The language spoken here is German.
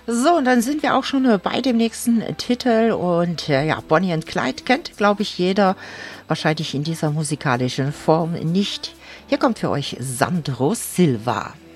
So, und dann sind wir auch schon bei dem nächsten Titel und ja, Bonnie and Clyde kennt, glaube ich, jeder, wahrscheinlich in dieser musikalischen Form nicht. Hier kommt für euch Sandro Silva.